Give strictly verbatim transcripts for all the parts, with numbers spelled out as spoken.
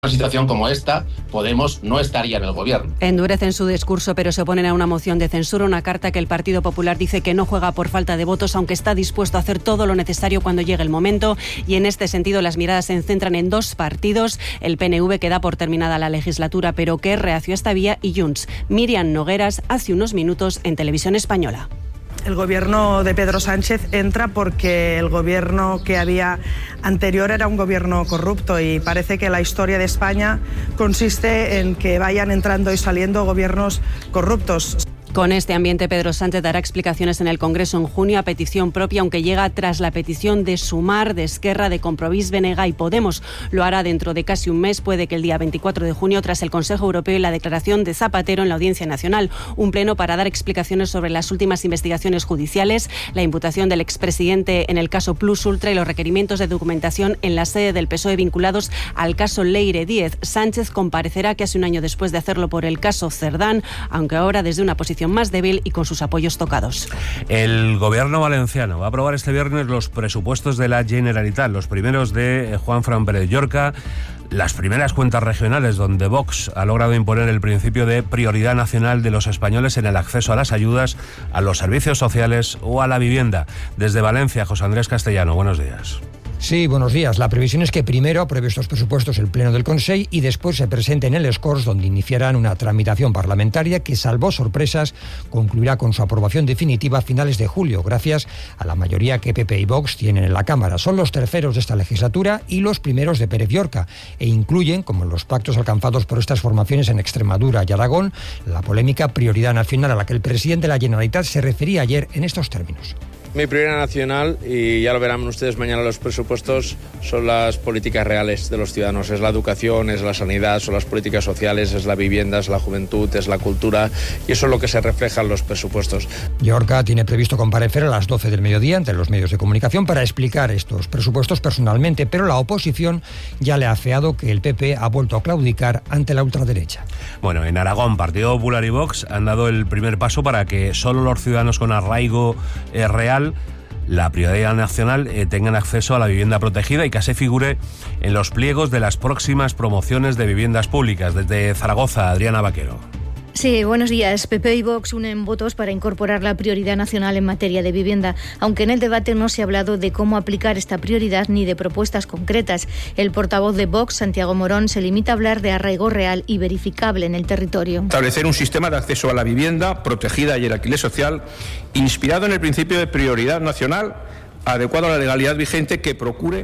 situación como esta, Podemos no estaría en el gobierno. Endurecen su discurso, pero se oponen a una moción de censura, una carta que el Partido Popular dice que no juega por falta de votos, aunque está dispuesto a hacer todo lo necesario cuando llegue el momento. Y en este sentido, las miradas se centran en dos partidos: el P N V, que da por terminada la legislatura, pero que es reacio a esta vía, y Junts. Miriam Nogueras, hace unos minutos en Televisión Española. El gobierno de Pedro Sánchez entra porque el gobierno que había anterior era un gobierno corrupto, y parece que la historia de España consiste en que vayan entrando y saliendo gobiernos corruptos. Con este ambiente, Pedro Sánchez dará explicaciones en el Congreso en junio a petición propia, aunque llega tras la petición de Sumar, de Esquerra, de Compromís, B N G y Podemos. Lo hará dentro de casi un mes, puede que el día veinticuatro de junio, tras el Consejo Europeo y la declaración de Zapatero en la Audiencia Nacional. Un pleno para dar explicaciones sobre las últimas investigaciones judiciales, la imputación del expresidente en el caso Plus Ultra y los requerimientos de documentación en la sede del P S O E vinculados al caso Leire Díez. Sánchez comparecerá casi un año después de hacerlo por el caso Cerdán, aunque ahora desde una posición más débil y con sus apoyos tocados. El gobierno valenciano va a aprobar este viernes los presupuestos de la Generalitat, los primeros de Juanfran Pérez Llorca, las primeras cuentas regionales donde Vox ha logrado imponer el principio de prioridad nacional de los españoles en el acceso a las ayudas, a los servicios sociales o a la vivienda. Desde Valencia, José Andrés Castellano, buenos días. Sí, buenos días. La previsión es que primero apruebe estos presupuestos el Pleno del Consell y después se presenten en les Corts, donde iniciarán una tramitación parlamentaria que, salvo sorpresas, concluirá con su aprobación definitiva a finales de julio, gracias a la mayoría que P P y Vox tienen en la Cámara. Son los terceros de esta legislatura y los primeros de Pérez Llorca, e incluyen, como en los pactos alcanzados por estas formaciones en Extremadura y Aragón, la polémica prioridad nacional a la que el presidente de la Generalitat se refería ayer en estos términos. Mi prioridad nacional, y ya lo verán ustedes mañana los presupuestos, son las políticas reales de los ciudadanos. Es la educación, es la sanidad, son las políticas sociales, es la vivienda, es la juventud, es la cultura, y eso es lo que se refleja en los presupuestos. Llorca tiene previsto comparecer a las doce del mediodía ante los medios de comunicación para explicar estos presupuestos personalmente, pero la oposición ya le ha afeado que el P P ha vuelto a claudicar ante la ultraderecha. Bueno, en Aragón, Partido Popular y Vox han dado el primer paso para que solo los ciudadanos con arraigo eh, real, la prioridad nacional, eh, tengan acceso a la vivienda protegida y que se figure en los pliegos de las próximas promociones de viviendas públicas. Desde Zaragoza, Adriana Vaquero. Sí, buenos días. P P y Vox unen votos para incorporar la prioridad nacional en materia de vivienda, aunque en el debate no se ha hablado de cómo aplicar esta prioridad ni de propuestas concretas. El portavoz de Vox, Santiago Morón, se limita a hablar de arraigo real y verificable en el territorio. Establecer un sistema de acceso a la vivienda protegida y el alquiler social inspirado en el principio de prioridad nacional, adecuado a la legalidad vigente, que procure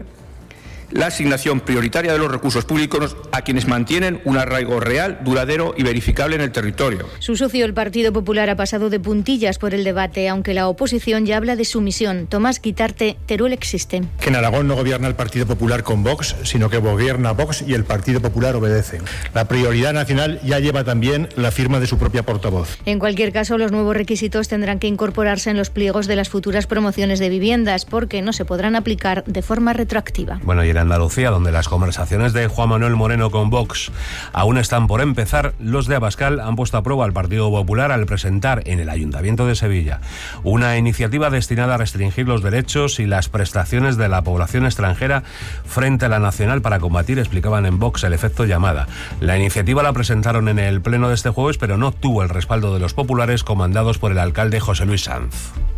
la asignación prioritaria de los recursos públicos a quienes mantienen un arraigo real, duradero y verificable en el territorio. Su socio, el Partido Popular, ha pasado de puntillas por el debate, aunque la oposición ya habla de sumisión. Tomás Guitarte, Teruel existe. Que en Aragón no gobierna el Partido Popular con Vox, sino que gobierna Vox y el Partido Popular obedece. La prioridad nacional ya lleva también la firma de su propia portavoz. En cualquier caso, los nuevos requisitos tendrán que incorporarse en los pliegos de las futuras promociones de viviendas, porque no se podrán aplicar de forma retroactiva. Bueno, y en Andalucía, donde las conversaciones de Juan Manuel Moreno con Vox aún están por empezar, los de Abascal han puesto a prueba al Partido Popular al presentar en el Ayuntamiento de Sevilla una iniciativa destinada a restringir los derechos y las prestaciones de la población extranjera frente a la nacional para combatir, explicaban en Vox, el efecto llamada. La iniciativa la presentaron en el pleno de este jueves, pero no tuvo el respaldo de los populares, comandados por el alcalde José Luis Sanz.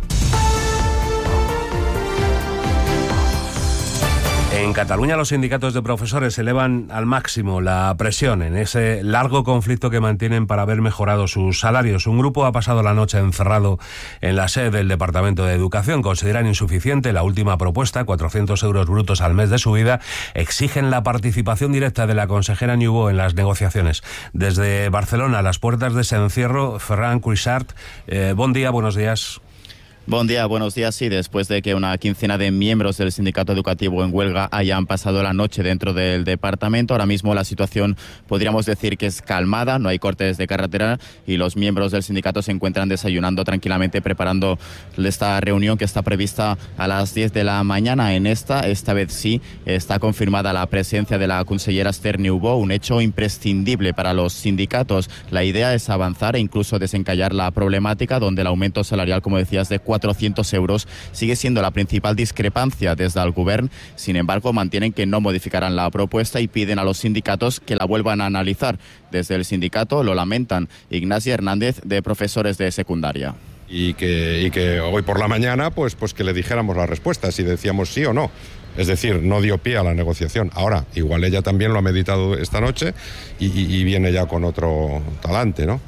En Cataluña, los sindicatos de profesores elevan al máximo la presión en ese largo conflicto que mantienen para ver mejorado sus salarios. Un grupo ha pasado la noche encerrado en la sede del Departamento de Educación. Consideran insuficiente la última propuesta, cuatrocientos euros brutos al mes de subida. Exigen la participación directa de la consejera Niubó en las negociaciones. Desde Barcelona, a las puertas de ese encierro, Ferran Cuixart, eh, buen día, buenos días. Buen día, buenos días. Sí, después de que una quincena de miembros del sindicato educativo en huelga hayan pasado la noche dentro del departamento, ahora mismo la situación podríamos decir que es calmada, no hay cortes de carretera y los miembros del sindicato se encuentran desayunando tranquilamente, preparando esta reunión que está prevista a las diez de la mañana. En esta, esta vez sí, está confirmada la presencia de la consellera Esther Niubó, un hecho imprescindible para los sindicatos. La idea es avanzar e incluso desencallar la problemática, donde el aumento salarial, como decías, de cuatro cuatrocientos euros sigue siendo la principal discrepancia desde el Govern. Sin embargo, mantienen que no modificarán la propuesta y piden a los sindicatos que la vuelvan a analizar. Desde el sindicato lo lamentan. Ignacia Hernández, de profesores de secundaria. Y que, y que hoy por la mañana pues, pues que le dijéramos la respuesta, si decíamos sí o no. Es decir, no dio pie a la negociación. Ahora, igual ella también lo ha meditado esta noche y, y, y viene ya con otro talante, ¿no?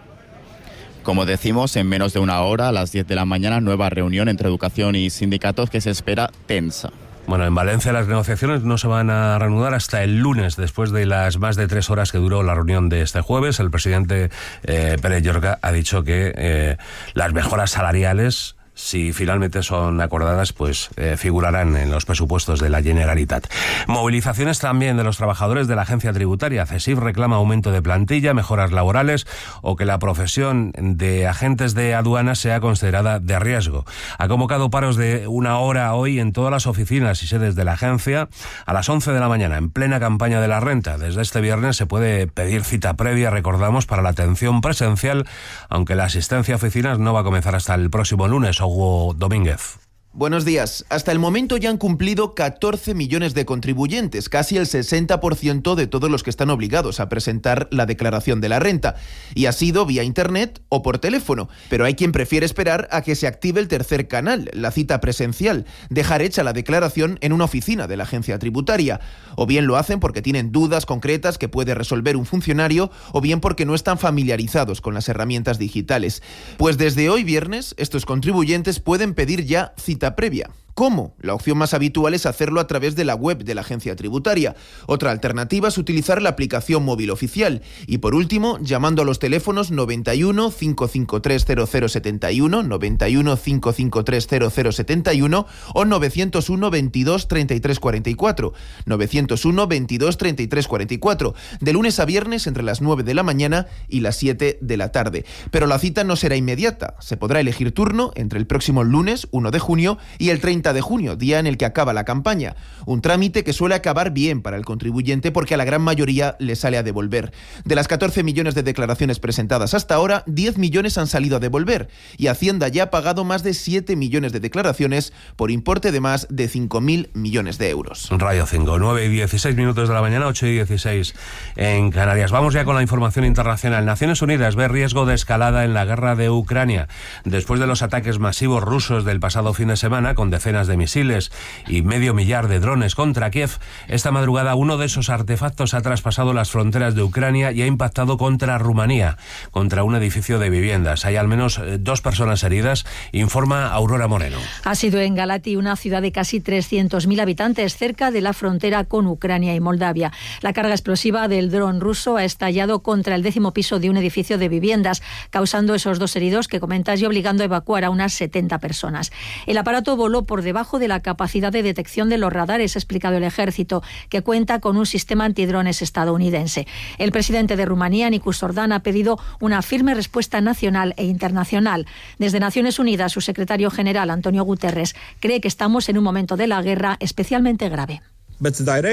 Como decimos, en menos de una hora, a las diez de la mañana, nueva reunión entre educación y sindicatos que se espera tensa. Bueno, en Valencia las negociaciones no se van a reanudar hasta el lunes, después de las más de tres horas que duró la reunión de este jueves. El presidente eh, Pere Llorca ha dicho que eh, las mejoras salariales, si finalmente son acordadas, pues eh, figurarán en los presupuestos de la Generalitat. Movilizaciones también de los trabajadores de la agencia tributaria. CESIF reclama aumento de plantilla, mejoras laborales o que la profesión de agentes de aduanas sea considerada de riesgo. Ha convocado paros de una hora hoy en todas las oficinas y sedes de la agencia a las once de la mañana, en plena campaña de la renta. Desde este viernes se puede pedir cita previa, recordamos, para la atención presencial, aunque la asistencia a oficinas no va a comenzar hasta el próximo lunes. Hugo Domínguez. Buenos días. Hasta el momento ya han cumplido catorce millones de contribuyentes, casi el sesenta por ciento de todos los que están obligados a presentar la declaración de la renta. Y ha sido vía internet o por teléfono. Pero hay quien prefiere esperar a que se active el tercer canal, la cita presencial, dejar hecha la declaración en una oficina de la agencia tributaria. O bien lo hacen porque tienen dudas concretas que puede resolver un funcionario, o bien porque no están familiarizados con las herramientas digitales. Pues desde hoy viernes, estos contribuyentes pueden pedir ya cita previa. ¿Cómo? La opción más habitual es hacerlo a través de la web de la agencia tributaria. Otra alternativa es utilizar la aplicación móvil oficial. Y por último, llamando a los teléfonos noventa y uno, cinco cinco tres, cero cero setenta y uno, noventa y uno, cinco cinco tres, cero cero setenta y uno o novecientos uno, veintidós, treinta y tres cuarenta y cuatro. novecientos uno, veintidós, treinta y tres cuarenta y cuatro. De lunes a viernes entre las nueve de la mañana y las siete de la tarde. Pero la cita no será inmediata. Se podrá elegir turno entre el próximo lunes, uno de junio, y el treinta de junio, día en el que acaba la campaña. Un trámite que suele acabar bien para el contribuyente porque a la gran mayoría le sale a devolver. De las catorce millones de declaraciones presentadas hasta ahora, diez millones han salido a devolver y Hacienda ya ha pagado más de siete millones de declaraciones por importe de más de cinco mil millones de euros. Radio cinco, nueve y dieciséis minutos de la mañana, ocho y dieciséis en Canarias. Vamos ya con la información internacional. Naciones Unidas ve riesgo de escalada en la guerra de Ucrania. Después de los ataques masivos rusos del pasado fin de semana, con decenas de misiles y medio millar de drones contra Kiev, esta madrugada uno de esos artefactos ha traspasado las fronteras de Ucrania y ha impactado contra Rumanía, contra un edificio de viviendas. Hay al menos dos personas heridas, informa Aurora Moreno. Ha sido en Galati, una ciudad de casi trescientos mil habitantes, cerca de la frontera con Ucrania y Moldavia. La carga explosiva del dron ruso ha estallado contra el décimo piso de un edificio de viviendas, causando esos dos heridos que comentas y obligando a evacuar a unas setenta personas. El aparato voló por debajo de la capacidad de detección de los radares, ha explicado el ejército, que cuenta con un sistema antidrones estadounidense. El presidente de Rumanía, Nicus Ordan, ha pedido una firme respuesta nacional e internacional. Desde Naciones Unidas, su secretario general, Antonio Guterres, cree que estamos en un momento de la guerra especialmente grave. La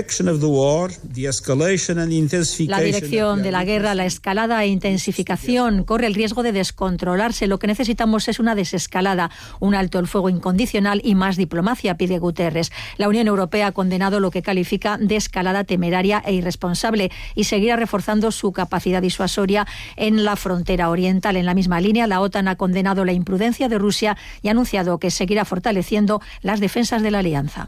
dirección de la guerra, la escalada e intensificación corre el riesgo de descontrolarse. Lo que necesitamos es una desescalada, un alto el fuego incondicional y más diplomacia, pide Guterres. La Unión Europea ha condenado lo que califica de escalada temeraria e irresponsable y seguirá reforzando su capacidad disuasoria en la frontera oriental. En la misma línea, la OTAN ha condenado la imprudencia de Rusia y ha anunciado que seguirá fortaleciendo las defensas de la alianza.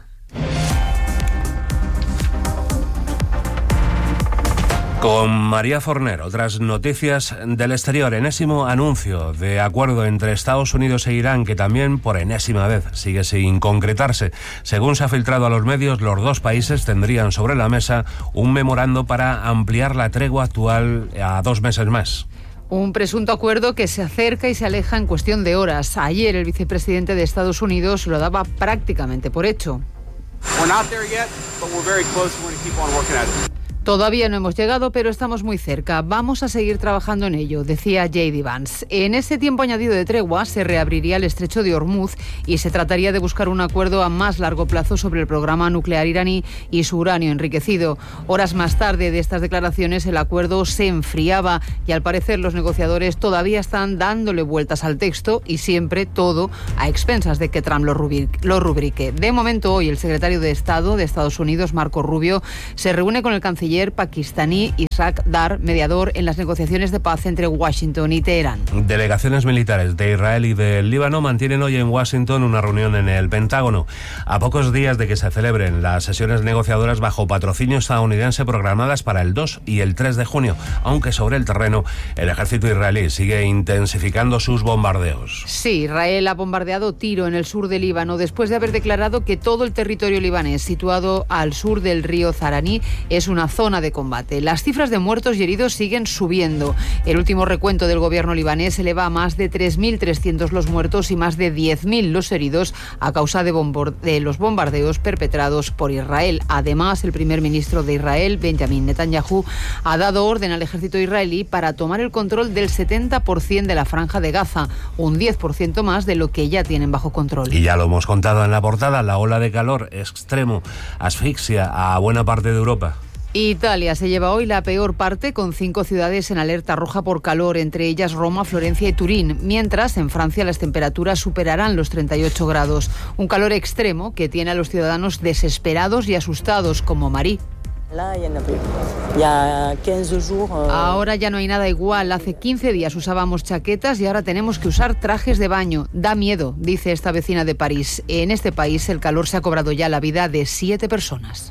Con María Forner, otras noticias del exterior. Enésimo anuncio de acuerdo entre Estados Unidos e Irán, que también por enésima vez sigue sin concretarse. Según se ha filtrado a los medios, los dos países tendrían sobre la mesa un memorando para ampliar la tregua actual a dos meses más. Un presunto acuerdo que se acerca y se aleja en cuestión de horas. Ayer el vicepresidente de Estados Unidos lo daba prácticamente por hecho. Todavía no hemos llegado, pero estamos muy cerca. Vamos a seguir trabajando en ello, decía J D Vance. En ese tiempo añadido de tregua se reabriría el estrecho de Hormuz y se trataría de buscar un acuerdo a más largo plazo sobre el programa nuclear iraní y su uranio enriquecido. Horas más tarde de estas declaraciones el acuerdo se enfriaba y al parecer los negociadores todavía están dándole vueltas al texto y siempre todo a expensas de que Trump lo rubrique. De momento hoy el secretario de Estado de Estados Unidos, Marco Rubio, se reúne con el canciller pakistaní Ishaq Dar, mediador en las negociaciones de paz entre Washington y Teherán. Delegaciones militares de Israel y del Líbano mantienen hoy en Washington una reunión en el Pentágono, a pocos días de que se celebren las sesiones negociadoras bajo patrocinio estadounidense programadas para el dos y el tres de junio, aunque sobre el terreno el ejército israelí sigue intensificando sus bombardeos. Sí, Israel ha bombardeado Tiro en el sur del Líbano después de haber declarado que todo el territorio libanés situado al sur del río Zaraní es una zona de combate. Las cifras de muertos y heridos siguen subiendo. El último recuento del gobierno libanés eleva a más de tres mil trescientos los muertos y más de diez mil los heridos a causa de, de los bombardeos perpetrados por Israel. Además, el primer ministro de Israel, Benjamin Netanyahu, ha dado orden al ejército israelí para tomar el control del setenta por ciento de la franja de Gaza, un diez por ciento más de lo que ya tienen bajo control. Y ya lo hemos contado en la portada, la ola de calor extremo asfixia a buena parte de Europa. Italia se lleva hoy la peor parte, con cinco ciudades en alerta roja por calor, entre ellas Roma, Florencia y Turín, mientras en Francia las temperaturas superarán los treinta y ocho grados. Un calor extremo que tiene a los ciudadanos desesperados y asustados, como Marí. Ahora ya no hay nada igual. Hace quince días usábamos chaquetas y ahora tenemos que usar trajes de baño. Da miedo, dice esta vecina de París. En este país el calor se ha cobrado ya la vida de siete personas.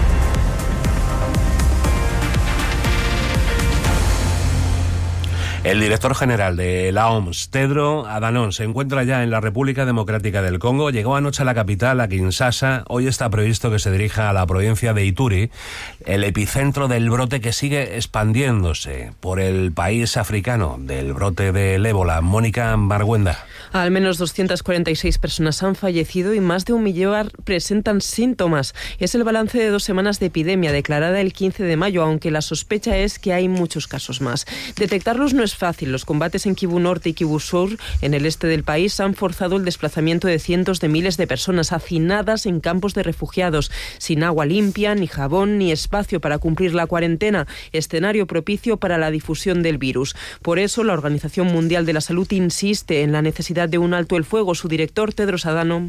El director general de la O M S, Tedros Adhanom, se encuentra ya en la República Democrática del Congo. Llegó anoche a la capital, a Kinshasa. Hoy está previsto que se dirija a la provincia de Ituri, el epicentro del brote que sigue expandiéndose por el país africano, del brote del ébola. Mónica Marguenda. Al menos doscientas cuarenta y seis personas han fallecido y más de un millón presentan síntomas. Es el balance de dos semanas de epidemia declarada el quince de mayo, aunque la sospecha es que hay muchos casos más. Detectarlos no es fácil. Los combates en Kivu Norte y Kivu Sur, en el este del país, han forzado el desplazamiento de cientos de miles de personas hacinadas en campos de refugiados, sin agua limpia, ni jabón, ni espacio para cumplir la cuarentena, escenario propicio para la difusión del virus. Por eso, la Organización Mundial de la Salud insiste en la necesidad de un alto el fuego. Su director, Tedros Adhanom,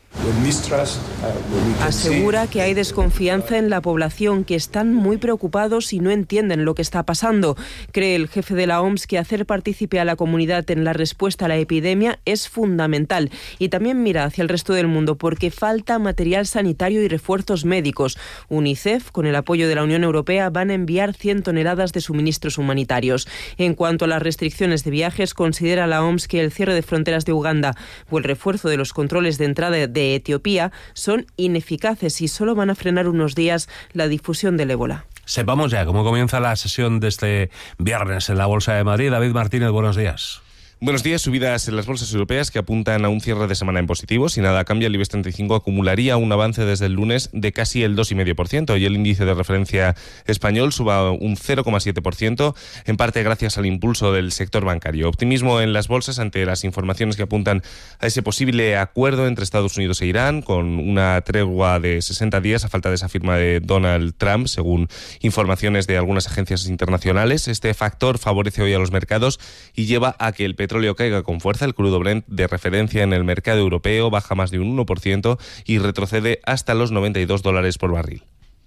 asegura que hay desconfianza en la población, que están muy preocupados y no entienden lo que está pasando. Cree el jefe de la O M S que hacer partícipe a la comunidad en la respuesta a la epidemia es fundamental, y también mira hacia el resto del mundo porque falta material sanitario y refuerzos médicos. UNICEF, con el apoyo de la Unión Europea, van a enviar cien toneladas de suministros humanitarios. En cuanto a las restricciones de viajes, considera la O M S que el cierre de fronteras de Uganda o el refuerzo de los controles de entrada de de Etiopía son ineficaces y solo van a frenar unos días la difusión del ébola. Sepamos ya cómo comienza la sesión de este viernes en la Bolsa de Madrid. David Martínez, buenos días. Buenos días. Subidas en las bolsas europeas que apuntan a un cierre de semana en positivo. Si nada cambia, el IBEX treinta y cinco acumularía un avance desde el lunes de casi el dos coma cinco por ciento y el índice de referencia español suba un cero coma siete por ciento, en parte gracias al impulso del sector bancario. Optimismo en las bolsas ante las informaciones que apuntan a ese posible acuerdo entre Estados Unidos e Irán, con una tregua de sesenta días a falta de esa firma de Donald Trump, según informaciones de algunas agencias internacionales. Este factor favorece hoy a los mercados y lleva a que el petróleo petróleo caiga con fuerza. El crudo Brent de referencia en el mercado europeo baja más de un uno por ciento y retrocede hasta los noventa y dos dólares por barril.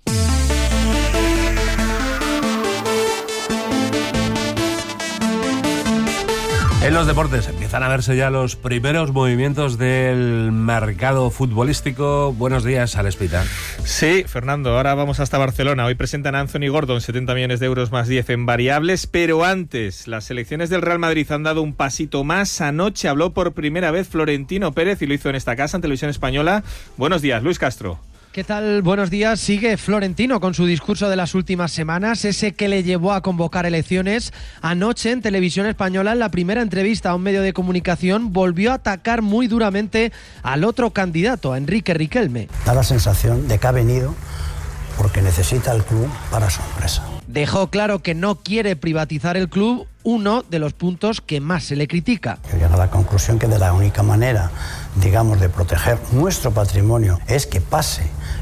En los deportes empiezan a verse ya los primeros movimientos del mercado futbolístico. Buenos días, Alex Pita. Sí, Fernando, ahora vamos hasta Barcelona. Hoy presentan a Anthony Gordon, setenta millones de euros más diez en variables, pero antes, las selecciones del Real Madrid han dado un pasito más. Anoche habló por primera vez Florentino Pérez y lo hizo en esta casa, en Televisión Española. Buenos días, Luis Castro. ¿Qué tal? Buenos días. Sigue Florentino con su discurso de las últimas semanas, ese que le llevó a convocar elecciones. Anoche en Televisión Española, en la primera entrevista a un medio de comunicación, volvió a atacar muy duramente al otro candidato, a Enrique Riquelme. Da la sensación de que ha venido porque necesita el club para su empresa. Dejó claro que no quiere privatizar el club, uno de los puntos que más se le critica. Yo llego a la conclusión que de la única manera, digamos, de proteger nuestro patrimonio es que pase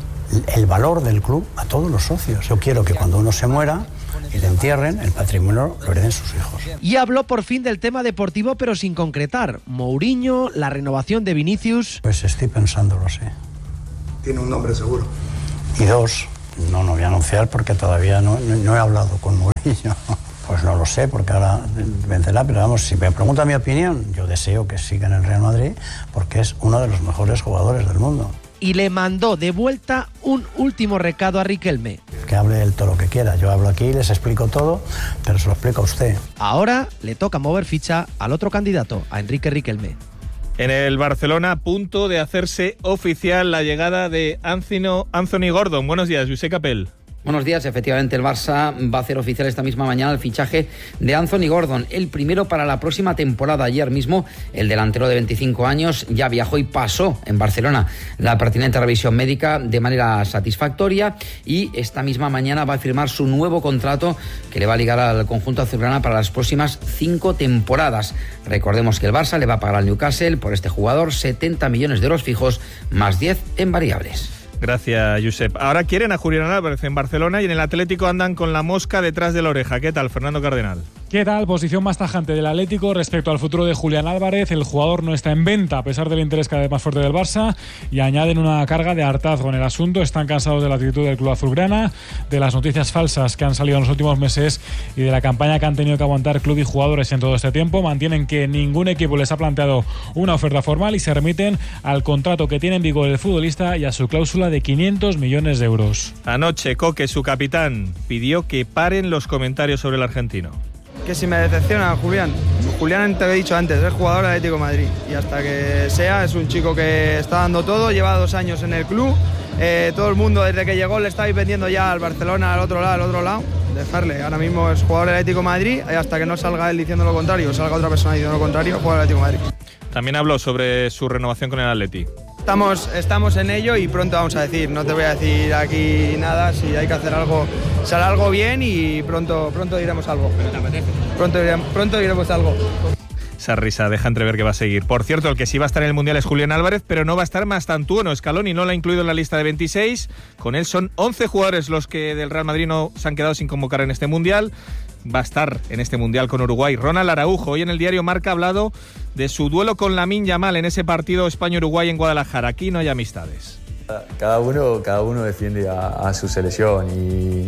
el valor del club a todos los socios. Yo quiero que cuando uno se muera y le entierren, el patrimonio lo hereden sus hijos. Y habló por fin del tema deportivo, pero sin concretar. Mourinho, la renovación de Vinicius. Pues estoy pensándolo, sí. Tiene un nombre seguro. Y dos, no, no voy a anunciar porque todavía no, no, no he hablado con Mourinho. Pues no lo sé, porque ahora vencerá, pero vamos, si me pregunta mi opinión, yo deseo que siga en el Real Madrid porque es uno de los mejores jugadores del mundo. Y le mandó de vuelta un último recado a Riquelme. Que hable él todo lo que quiera. Yo hablo aquí, les explico todo, pero se lo explico a usted. Ahora le toca mover ficha al otro candidato, a Enrique Riquelme. En el Barcelona, a punto de hacerse oficial la llegada de Anthony, Anthony Gordon. Buenos días, Josep Capel. Buenos días. Efectivamente, el Barça va a hacer oficial esta misma mañana el fichaje de Anthony Gordon, el primero para la próxima temporada. Ayer mismo, el delantero de veinticinco años ya viajó y pasó en Barcelona la pertinente revisión médica de manera satisfactoria y esta misma mañana va a firmar su nuevo contrato que le va a ligar al conjunto azulgrana para las próximas cinco temporadas. Recordemos que el Barça le va a pagar al Newcastle por este jugador setenta millones de euros fijos más diez en variables. Gracias, Josep. Ahora quieren a Julián Álvarez en Barcelona y en el Atlético andan con la mosca detrás de la oreja. ¿Qué tal, Fernando Cardenal? ¿Qué tal? Posición más tajante del Atlético respecto al futuro de Julián Álvarez. El jugador no está en venta a pesar del interés cada vez más fuerte del Barça y añaden una carga de hartazgo en el asunto. Están cansados de la actitud del club azulgrana, de las noticias falsas que han salido en los últimos meses y de la campaña que han tenido que aguantar club y jugadores en todo este tiempo. Mantienen que ningún equipo les ha planteado una oferta formal y se remiten al contrato que tiene en vigor el futbolista y a su cláusula de quinientos millones de euros. Anoche, Coque, su capitán, pidió que paren los comentarios sobre el argentino. Que si me decepciona Julián, Julián te lo he dicho antes, es jugador del Atlético de Madrid y hasta que sea es un chico que está dando todo, lleva dos años en el club, eh, todo el mundo desde que llegó le estáis vendiendo ya al Barcelona, al otro lado, al otro lado, dejarle, ahora mismo es jugador del Atlético de Madrid y hasta que no salga él diciendo lo contrario, salga otra persona diciendo lo contrario, jugador del Atlético de Madrid. También habló sobre su renovación con el Atleti. Estamos, estamos en ello y pronto vamos a decir, no te voy a decir aquí nada, si hay que hacer algo, sale algo bien y pronto, pronto diremos algo. Pronto, pronto diremos algo. Esa risa deja entrever que va a seguir. Por cierto, el que sí va a estar en el Mundial es Julián Álvarez, pero no va a estar Mastantuono. Scaloni no lo ha incluido en la lista de veintiséis. Con él son once jugadores los que del Real Madrid no se han quedado sin convocar en este Mundial. Va a estar en este Mundial con Uruguay Ronald Araujo. Hoy en el diario Marca ha hablado de su duelo con Lamine Yamal en ese partido España-Uruguay en Guadalajara. Aquí no hay amistades. Cada uno, cada uno defiende a, a su selección y,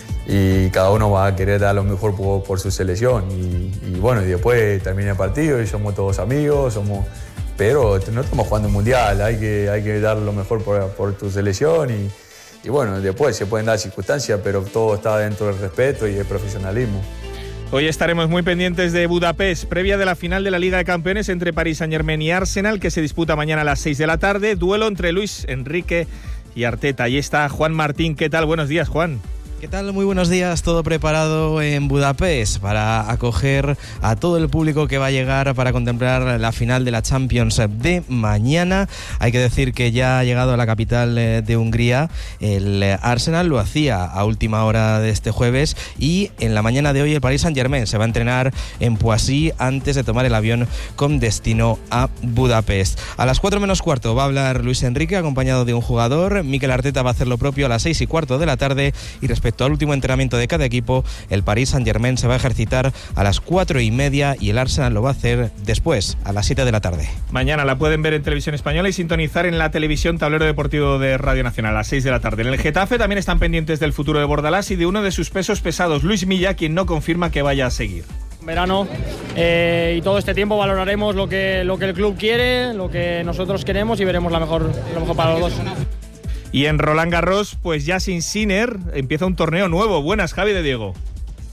y cada uno va a querer dar lo mejor por, por su selección. Y, y bueno, y después termina el partido y somos todos amigos, somos, pero no estamos jugando un Mundial, hay que, hay que dar lo mejor por, por tu selección y Y bueno, después se pueden dar circunstancias, pero todo está dentro del respeto y el profesionalismo. Hoy estaremos muy pendientes de Budapest, previa de la final de la Liga de Campeones entre Paris Saint-Germain y Arsenal, que se disputa mañana a las seis de la tarde. Duelo entre Luis Enrique y Arteta. Ahí está Juan Martín. ¿Qué tal? Buenos días, Juan. ¿Qué tal? Muy buenos días. Todo preparado en Budapest para acoger a todo el público que va a llegar para contemplar la final de la Champions de mañana. Hay que decir que ya ha llegado a la capital de Hungría el Arsenal, lo hacía a última hora de este jueves y en la mañana de hoy el Paris Saint-Germain se va a entrenar en Poissy antes de tomar el avión con destino a Budapest. A las cuatro menos cuarto va a hablar Luis Enrique acompañado de un jugador. Mikel Arteta va a hacer lo propio a las seis y cuarto de la tarde y respecto Respecto al último entrenamiento de cada equipo, el Paris Saint-Germain se va a ejercitar a las cuatro y media y el Arsenal lo va a hacer después, a las siete de la tarde. Mañana la pueden ver en Televisión Española y sintonizar en la televisión Tablero Deportivo de Radio Nacional a las seis de la tarde. En el Getafe también están pendientes del futuro de Bordalás y de uno de sus pesos pesados, Luis Milla, quien no confirma que vaya a seguir. Verano eh, y todo este tiempo valoraremos lo que, lo que el club quiere, lo que nosotros queremos y veremos la mejor, lo mejor para los dos. Y en Roland Garros, pues ya sin Sinner, empieza un torneo nuevo. Buenas, Javi de Diego.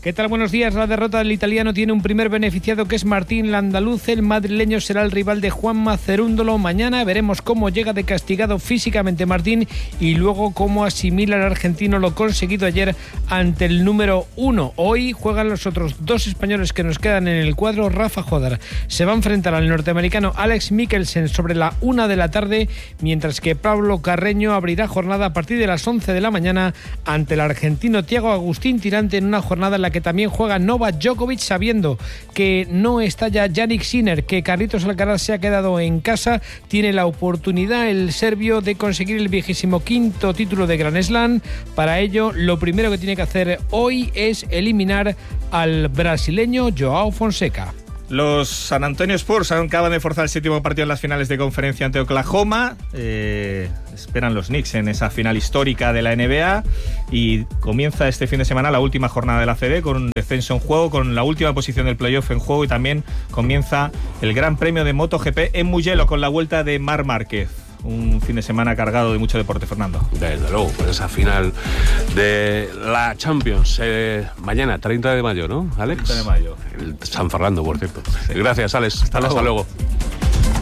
¿Qué tal? Buenos días. La derrota del italiano tiene un primer beneficiado, que es Martín Landaluz. El madrileño será el rival de Juanma Cerúndolo mañana. Veremos cómo llega de castigado físicamente Martín y luego cómo asimila el argentino lo conseguido ayer ante el número uno. Hoy juegan los otros dos españoles que nos quedan en el cuadro. Rafa Jodar se va a enfrentar al norteamericano Alex Mikkelsen sobre la una de la tarde, mientras que Pablo Carreño abrirá jornada a partir de las once de la mañana ante el argentino Thiago Agustín Tirante, en una jornada en la que también juega Novak Djokovic, sabiendo que no está ya Jannik Sinner, que Carlitos Alcaraz se ha quedado en casa. Tiene la oportunidad el serbio de conseguir el vigésimo quinto título de Grand Slam. Para ello, lo primero que tiene que hacer hoy es eliminar al brasileño Joao Fonseca. Los San Antonio Spurs acaban de forzar el séptimo partido en las finales de conferencia ante Oklahoma. Eh, esperan los Knicks en esa final histórica de la N B A y comienza este fin de semana la última jornada de la C B con un descenso en juego, con la última posición del playoff en juego, y también comienza el Gran Premio de MotoGP en Mugello con la vuelta de Marc Márquez. Un fin de semana cargado de mucho deporte, Fernando. Desde luego, pues esa final de la Champions, eh, mañana, treinta de mayo, ¿no, Alex? treinta de mayo. El San Fernando, por cierto. Sí. Gracias, Alex. Hasta, Hasta luego. luego.